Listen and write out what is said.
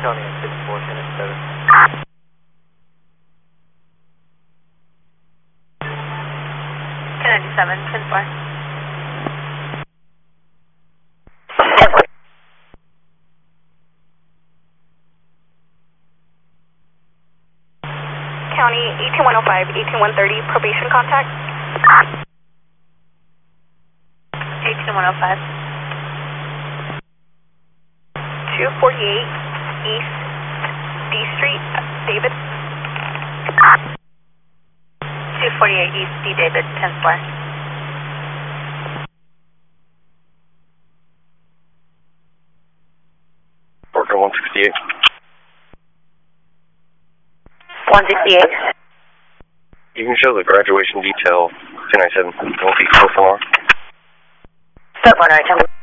County 64, 10-7. Kennedy 7, 10-4. County 18105, 18130, probation contact. 18105. 248 East D Street, David. 248 East D David, 10-4. Worker 168. 168. You can show the graduation detail 1097. It won't be so far. Step 1, right,